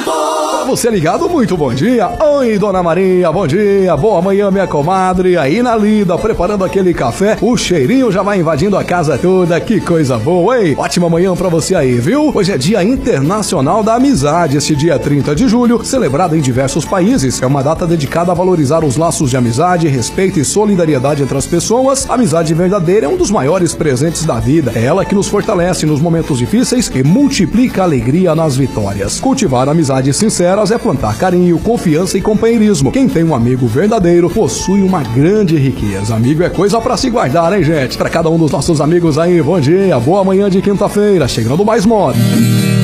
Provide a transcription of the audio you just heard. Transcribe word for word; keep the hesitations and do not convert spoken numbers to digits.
Pra você ligado, muito bom dia. Oi, Dona Maria, bom dia. Boa manhã, minha comadre. Aí na lida, preparando aquele café. O cheirinho já vai invadindo a casa toda. Que coisa boa, hein? Ótima manhã pra você aí, viu? Hoje é Dia Internacional da Amizade. Este dia trinta de julho, celebrado em diversos países. É uma data dedicada a valorizar os laços de amizade, respeito e solidariedade entre as pessoas. A amizade verdadeira é um dos maiores presentes da vida. É ela que nos fortalece nos momentos difíceis e multiplica a alegria nas vitórias. Cultivar amizades sinceras é plantar carinho, confiança e companheirismo. Quem tem um amigo verdadeiro possui uma grande riqueza. Amigo é coisa pra se guardar, hein, gente? Pra cada um dos nossos amigos aí, bom dia, boa manhã de quinta-feira, chegando mais moda.